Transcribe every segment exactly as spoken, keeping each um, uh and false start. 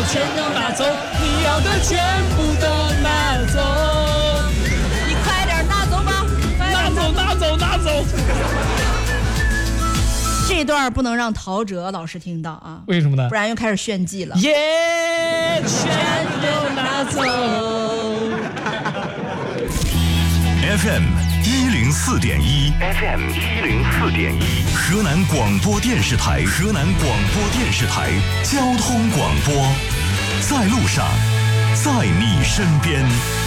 全都拿走，你要的全部都拿走。 你快点拿走吧， 拿走拿走拿走。 这段不能让陶喆老师听到啊！ 为什么呢？ 不然又开始炫技了。 耶，全都拿走。 F M 一零四点一 ，F M 一零四点一，河南广播电视台，河南广播电视台交通广播，在路上，在你身边。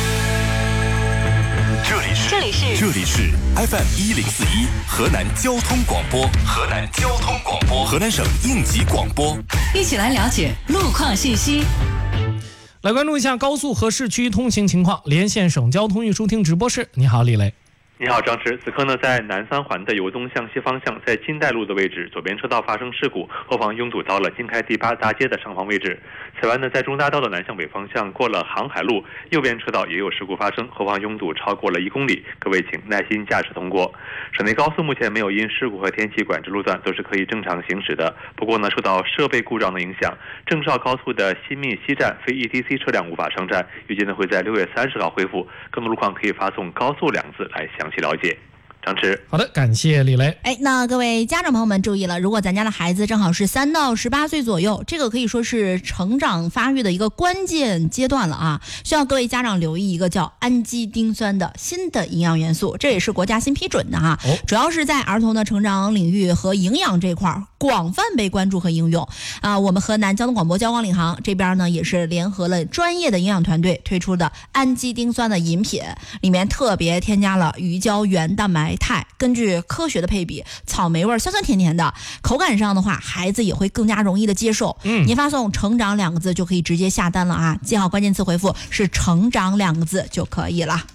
这里是这里是这里是 F M 一零四一河南交通广播，河南交通广播，河南省应急广播， 一起来了解路况信息。 来关注一下高速和市区通行情况，连线省交通运输厅直播室。你好，李雷。 你好，张弛。此刻呢，在南三环的由东向西方向，在金代路的位置，左边车道发生事故，后方拥堵到了京开第八大街的上方位置。此外呢，在中大道的南向北方向，过了航海路，右边车道也有事故发生，后方拥堵超过了一公里，各位请耐心驾驶通过。省内高速目前没有因事故和天气管制路段，都是可以正常行驶的。不过呢，受到设备故障的影响，郑绍高速的新密西站非 E T C 车辆无法上站，预计呢会在六月三十号恢复。更多路况可以发送高速两字来详细了解。张弛， 好的，感谢李雷。 哎，那各位家长朋友们注意了，如果咱家的孩子正好是三到十八岁左右，这个可以说是成长发育的一个关键阶段了啊，需要各位家长留意一个叫氨基丁酸的新的营养元素，这也是国家新批准的哈、哦，主要是在儿童的成长领域和营养这块广泛被关注和应用啊。我们河南交通广播交广领航这边呢，也是联合了专业的营养团队推出的氨基丁酸的饮品，里面特别添加了鱼胶原蛋白肽，根据科学的配比，草莓味酸酸甜甜的，口感上的话，孩子也会更加容易的接受。嗯，您发送成长两个字就可以直接下单了啊，记好关键词回复是成长两个字就可以了。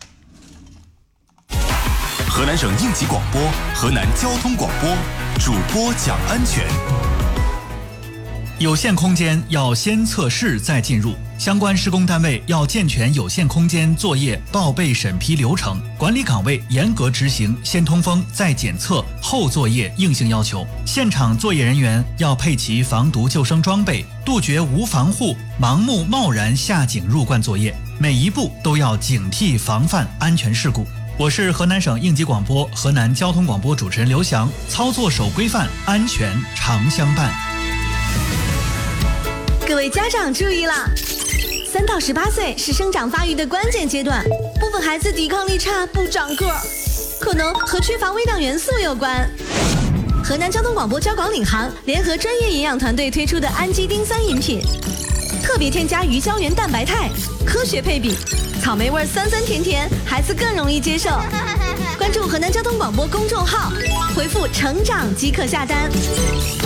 河南省应急广播，河南交通广播，主播讲安全。 有限空间要先测试再进入，相关施工单位要健全有限空间作业报备审批流程，管理岗位严格执行先通风再检测后作业硬性要求，现场作业人员要配齐防毒救生装备，杜绝无防护、盲目贸然下井入灌作业，每一步都要警惕防范安全事故。我是河南省应急广播、河南交通广播主持人刘翔，操作守规范，安全常相伴。 各位家长注意啦！三到十八岁是生长发育的关键阶段，部分孩子抵抗力差，不长个儿，可能和缺乏微量元素有关。河南交通广播交广领航联合专业营养团队推出的氨基丁酸饮品，特别添加鱼胶原蛋白肽，科学配比，草莓味酸酸甜甜，孩子更容易接受。关注河南交通广播公众号，回复成长即可下单。